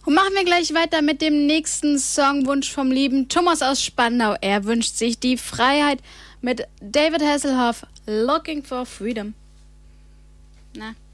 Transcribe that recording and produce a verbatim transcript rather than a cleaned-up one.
Und machen wir gleich weiter mit dem nächsten Songwunsch vom lieben Thomas aus Spandau. Er wünscht sich die Freiheit mit David Hasselhoff, Looking for Freedom. Na.